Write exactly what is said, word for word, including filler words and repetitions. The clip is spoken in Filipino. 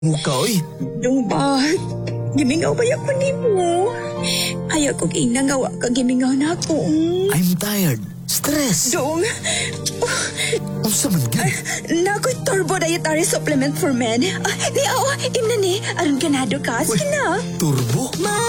Muka, oy. Dong Bart, gimingaw ba ko ni mo? Ayaw kong inangawa ka gimingaw na ako. I'm tired. Stress. Dong, Unsa man gid? nako'y turbo dietary supplement for men. Ah, ni, oo, imna ni, aron ganado ka. Sige na. Turbo? Ma!